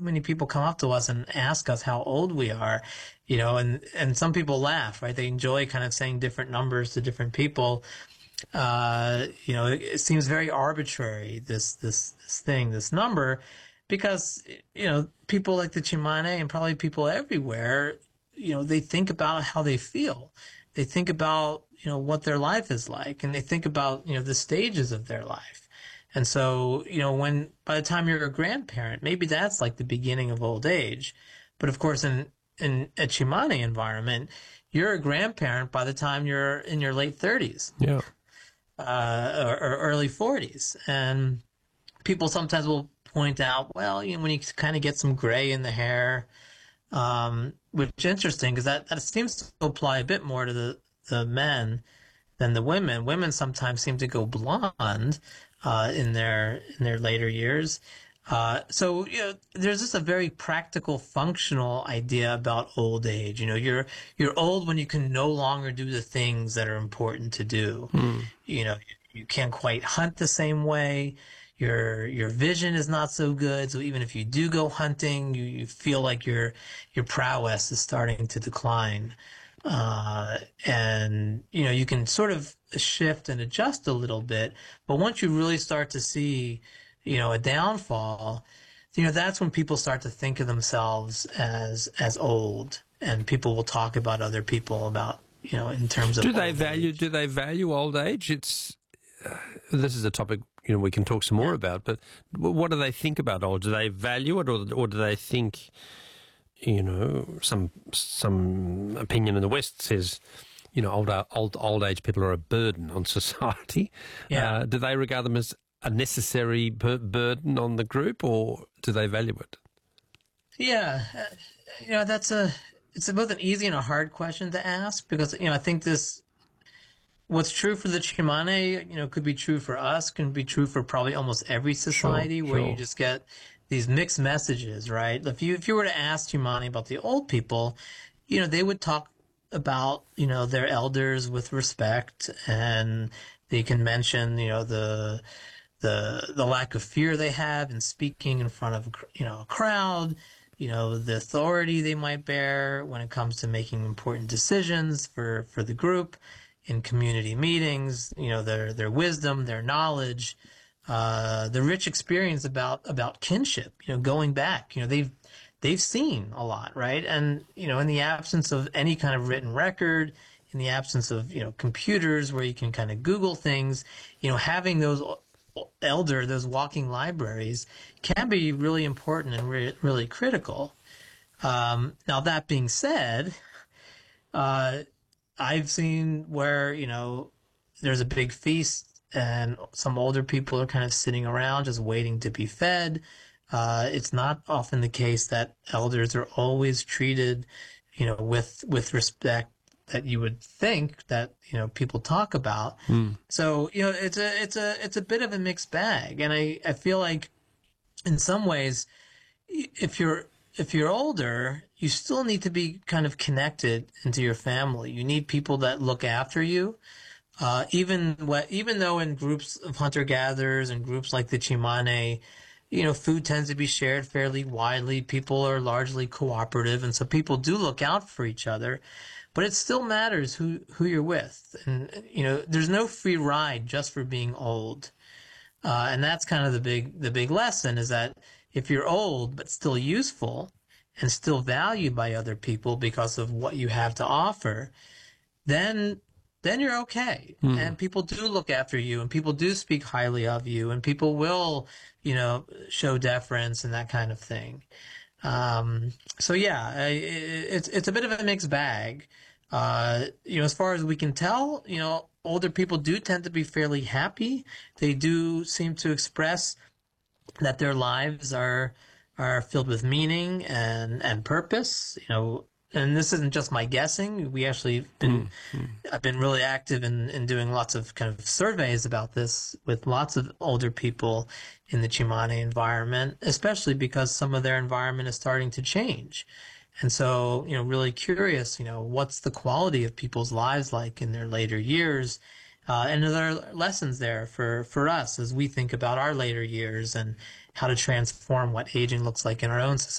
many people come up to us and ask us how old we are, and some people laugh, right? They enjoy kind of saying different numbers to different people. It seems very arbitrary, this number, because, people like the Tsimane and probably people everywhere, they think about how they feel. They think about, what their life is like, and they think about, the stages of their life. And so, when, by the time you're a grandparent, maybe that's like the beginning of old age. But of course, in a Tsimane environment, you're a grandparent by the time you're in your late 30s. Yeah. Or early 40s. And people sometimes will point out, well, when you kind of get some gray in the hair, which is interesting because that seems to apply a bit more to the men than the women. Women sometimes seem to go blonde in their later years. So there's just a very practical, functional idea about old age. You're old when you can no longer do the things that are important to do. You can't quite hunt the same way. Your vision is not so good. So even if you do go hunting, you feel like your prowess is starting to decline. And you can sort of shift and adjust a little bit. But once you really start to see, a downfall, that's when people start to think of themselves as old, and people will talk about other people about, in terms of do they value old age? This is a topic we can talk some more about, but what do they think about old? Do they value it, or do they think, some opinion in the West says, old age people are a burden on society. Yeah. Do they regard them as a necessary burden on the group, or do they value it? Yeah, it's both an easy and a hard question to ask, because I think what's true for the Tsimane, could be true for us, can be true for probably almost every society, where you just get these mixed messages, right? If you were to ask Tsimane about the old people, they would talk about, their elders with respect, and they can mention, the lack of fear they have in speaking in front of, a crowd, the authority they might bear when it comes to making important decisions for the group in community meetings, their wisdom, their knowledge, the rich experience about kinship, going back, they've seen a lot, right? And, in the absence of any kind of written record, in the absence of, computers where you can kind of Google things, having those walking libraries can be really important and really critical. Now, that being said, I've seen where, there's a big feast and some older people are kind of sitting around just waiting to be fed. It's not often the case that elders are always treated, with respect that you would think that, people talk about. So, it's a bit of a mixed bag. And I feel like in some ways, if you're older, you still need to be kind of connected into your family. You need people that look after you. Even though in groups of hunter-gatherers and groups like the Tsimane, food tends to be shared fairly widely. People are largely cooperative, and so people do look out for each other. But it still matters who you're with. And, there's no free ride just for being old. And that's kind of the big lesson, is that if you're old but still useful and still valued by other people because of what you have to offer, then you're okay. And people do look after you, and people do speak highly of you, and people will, show deference and that kind of thing. So yeah, it's a bit of a mixed bag. As far as we can tell, older people do tend to be fairly happy. They do seem to express that their lives are filled with meaning and purpose, and this isn't just my guessing. We actually I've been really active in doing lots of kind of surveys about this with lots of older people in the Tsimane environment, especially because some of their environment is starting to change. And so, really curious, what's the quality of people's lives like in their later years? And are there lessons there for us as we think about our later years and how to transform what aging looks like in our own society?